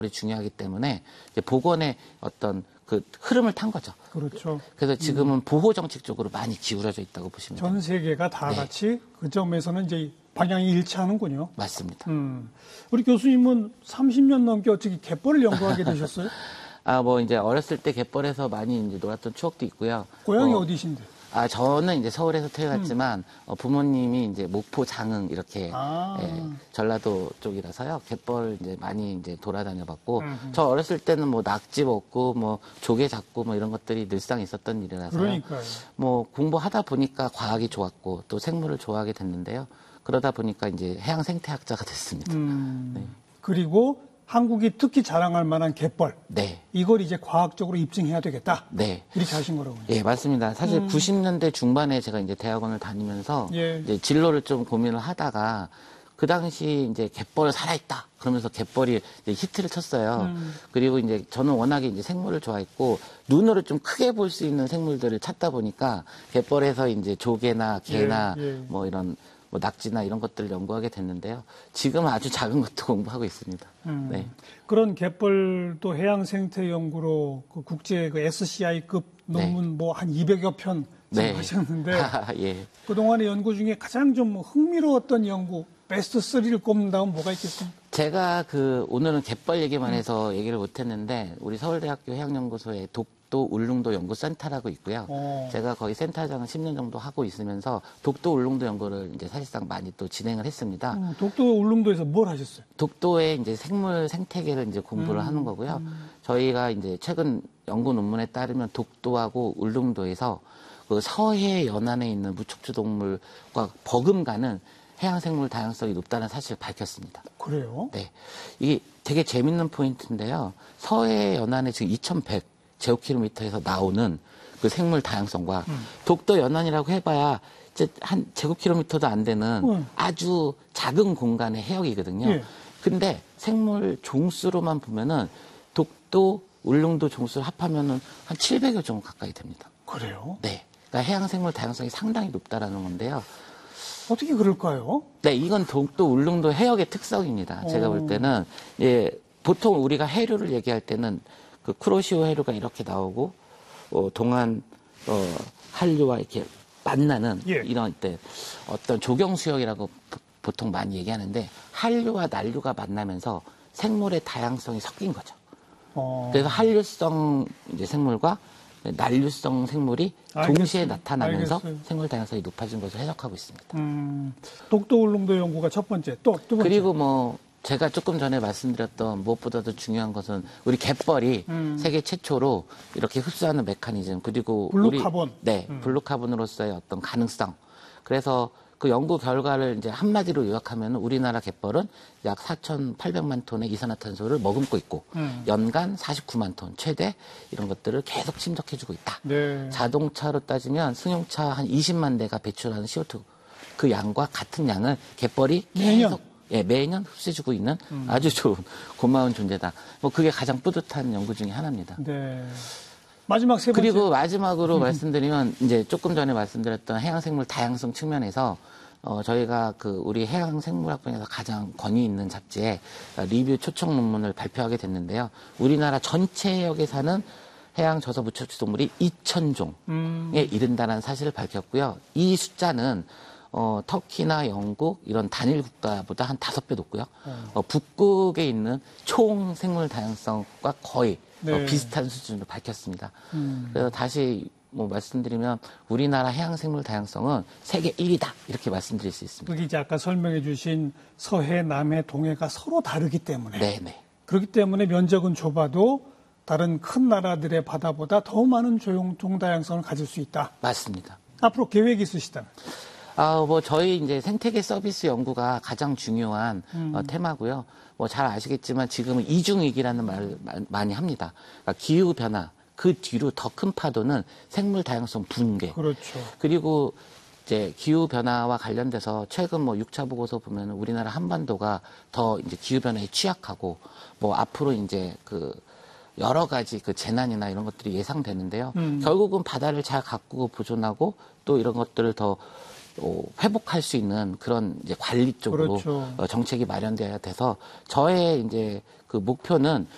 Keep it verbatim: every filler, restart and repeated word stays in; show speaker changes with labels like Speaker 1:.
Speaker 1: 중요하기 때문에 이제 복원의 어떤 그 흐름을 탄 거죠.
Speaker 2: 그렇죠.
Speaker 1: 그래서 지금은 음. 보호 정책 쪽으로 많이 기울어져 있다고 보시면
Speaker 2: 전
Speaker 1: 됩니다.
Speaker 2: 세계가 다 네. 같이 그 점에서는 이제 방향이 일치하는군요.
Speaker 1: 맞습니다.
Speaker 2: 음. 우리 교수님은 삼십 년 넘게 어떻게 갯벌을 연구하게 되셨어요?
Speaker 1: 아, 뭐 이제 어렸을 때 갯벌에서 많이 이제 놀았던 추억도 있고요.
Speaker 2: 고향이
Speaker 1: 어,
Speaker 2: 어디신데?
Speaker 1: 아, 저는 이제 서울에서 태어났지만 음. 어, 부모님이 이제 목포, 장흥 이렇게
Speaker 2: 아.
Speaker 1: 예, 전라도 쪽이라서요. 갯벌 이제 많이 이제 돌아다녀봤고, 음흠. 저 어렸을 때는 뭐 낙지 먹고 뭐 조개 잡고 뭐 이런 것들이 늘상 있었던 일이라서요.
Speaker 2: 그러니까요.
Speaker 1: 뭐 공부하다 보니까 과학이 좋았고 또 생물을 좋아하게 됐는데요. 그러다 보니까 이제 해양 생태학자가 됐습니다.
Speaker 2: 음.
Speaker 1: 네.
Speaker 2: 그리고 한국이 특히 자랑할 만한 갯벌.
Speaker 1: 네.
Speaker 2: 이걸 이제 과학적으로 입증해야 되겠다.
Speaker 1: 네.
Speaker 2: 이렇게 하신 거라고요.
Speaker 1: 예, 맞습니다. 사실
Speaker 2: 음.
Speaker 1: 구십 년대 중반에 제가 이제 대학원을 다니면서
Speaker 2: 예.
Speaker 1: 이제 진로를 좀 고민을 하다가 그 당시 이제 갯벌 살아있다. 그러면서 갯벌이 이제 히트를 쳤어요.
Speaker 2: 음.
Speaker 1: 그리고 이제 저는 워낙에 이제 생물을 좋아했고 눈으로 좀 크게 볼 수 있는 생물들을 찾다 보니까 갯벌에서 이제 조개나 개나
Speaker 2: 예, 예.
Speaker 1: 뭐 이런 뭐 낙지나 이런 것들을 연구하게 됐는데요. 지금은 아주 작은 것도 공부하고 있습니다.
Speaker 2: 음,
Speaker 1: 네.
Speaker 2: 그런 갯벌도 해양 생태 연구로 그 국제 그 에스씨아이급 논문
Speaker 1: 네.
Speaker 2: 뭐 한 이백여 편
Speaker 1: 네.
Speaker 2: 하셨는데
Speaker 1: 예.
Speaker 2: 그동안의 연구 중에 가장 좀 흥미로웠던 연구 베스트 쓰리를 꼽는다면 뭐가 있겠습니까?
Speaker 1: 제가 그 오늘은 갯벌 얘기만 해서 음. 얘기를 못했는데 우리 서울대학교 해양연구소에 독도 울릉도 연구센터라고 있고요.
Speaker 2: 오.
Speaker 1: 제가 거의 센터장을 십 년 정도 하고 있으면서 독도 울릉도 연구를 이제 사실상 많이 또 진행을 했습니다.
Speaker 2: 음, 독도 울릉도에서 뭘 하셨어요?
Speaker 1: 독도의 이제 생물 생태계를 이제 공부를
Speaker 2: 음,
Speaker 1: 하는 거고요.
Speaker 2: 음.
Speaker 1: 저희가 이제 최근 연구 논문에 따르면 독도하고 울릉도에서 그 서해 연안에 있는 무척추 동물과 버금가는 해양생물 다양성이 높다는 사실을 밝혔습니다.
Speaker 2: 그래요?
Speaker 1: 네. 이게 되게 재밌는 포인트인데요. 서해 연안에 지금 이천백 제곱킬로미터에서 나오는 그 생물 다양성과 음. 독도 연안이라고 해봐야 이제 한 제곱킬로미터도 안 되는 음. 아주 작은 공간의 해역이거든요. 예. 근데 생물 종수로만 보면은 독도, 울릉도 종수를 합하면은 한 칠백여 종 가까이 됩니다.
Speaker 2: 그래요?
Speaker 1: 네. 그러니까 해양생물 다양성이 상당히 높다라는 건데요.
Speaker 2: 어떻게 그럴까요?
Speaker 1: 네, 이건 독도 울릉도 해역의 특성입니다. 제가 볼 때는 예, 보통 우리가 해류를 얘기할 때는 그 쿠로시오 해류가 이렇게 나오고 어, 동안 어, 한류와 이렇게 만나는
Speaker 2: 예.
Speaker 1: 이런 때 어떤 조경수역이라고 보통 많이 얘기하는데 한류와 난류가 만나면서 생물의 다양성이 섞인 거죠.
Speaker 2: 어.
Speaker 1: 그래서 한류성 이제 생물과 난류성 생물이
Speaker 2: 알겠어요.
Speaker 1: 동시에 나타나면서
Speaker 2: 알겠어요.
Speaker 1: 생물 다양성이 높아진 것을 해석하고 있습니다.
Speaker 2: 음, 독도 울릉도 연구가 첫 번째, 또 두 번째.
Speaker 1: 그리고 뭐 제가 조금 전에 말씀드렸던 무엇보다도 중요한 것은 우리 갯벌이 음. 세계 최초로 이렇게 흡수하는 메커니즘 그리고
Speaker 2: 블루카본.
Speaker 1: 우리, 네, 음. 블루카본으로서의 어떤 가능성. 그래서 그 연구 결과를 이제 한마디로 요약하면 우리나라 갯벌은 약 사천팔백만 톤의 이산화탄소를 머금고 있고 음. 연간 사십구만 톤 최대 이런 것들을 계속 침적해주고 있다.
Speaker 2: 네.
Speaker 1: 자동차로 따지면 승용차 한 이십만 대가 배출하는 씨오투 그 양과 같은 양을 갯벌이
Speaker 2: 매년.
Speaker 1: 계속 예, 매년 흡수해주고 있는 음. 아주 좋은 고마운 존재다. 뭐 그게 가장 뿌듯한 연구 중에 하나입니다.
Speaker 2: 네. 마지막 세 번째.
Speaker 1: 그리고 마지막으로 음. 말씀드리면 이제 조금 전에 말씀드렸던 해양생물 다양성 측면에서 어, 저희가 그 우리 해양생물학분에서 가장 권위 있는 잡지에 리뷰 초청 논문을 발표하게 됐는데요. 우리나라 전체 해역에 사는 해양 저서 무척추 동물이 이천 종에 음. 이른다는 사실을 밝혔고요. 이 숫자는 어, 터키나 영국 이런 단일 국가보다 한 다섯 배 높고요. 음. 어, 북극에 있는 총 생물 다양성과 거의 네. 어, 비슷한 수준으로 밝혔습니다. 음. 그래서 다시 뭐 말씀드리면 우리나라 해양 생물 다양성은 세계 일 위다 이렇게 말씀드릴 수 있습니다.
Speaker 2: 그게 이제 아까 설명해 주신 서해, 남해, 동해가 서로 다르기 때문에.
Speaker 1: 네네.
Speaker 2: 그렇기 때문에 면적은 좁아도 다른 큰 나라들의 바다보다 더 많은 조용 동다양성을 가질 수 있다.
Speaker 1: 맞습니다.
Speaker 2: 앞으로 계획이 있으시다면?
Speaker 1: 아, 뭐 저희 이제 생태계 서비스 연구가 가장 중요한
Speaker 2: 음.
Speaker 1: 어, 테마고요. 뭐 잘 아시겠지만 지금은 이중위기라는 말을 많이 합니다. 그러니까 기후 변화 그 뒤로 더 큰 파도는 생물 다양성 붕괴.
Speaker 2: 그렇죠.
Speaker 1: 그리고 이제 기후 변화와 관련돼서 최근 뭐 육 차 보고서 보면 우리나라 한반도가 더 이제 기후 변화에 취약하고 뭐 앞으로 이제 그 여러 가지 그 재난이나 이런 것들이 예상되는데요. 음. 결국은 바다를 잘 가꾸고 보존하고 또 이런 것들을 더 어, 회복할 수 있는 그런 이제 관리 쪽으로
Speaker 2: 그렇죠.
Speaker 1: 어, 정책이 마련돼야 돼서 저의 이제 그 목표는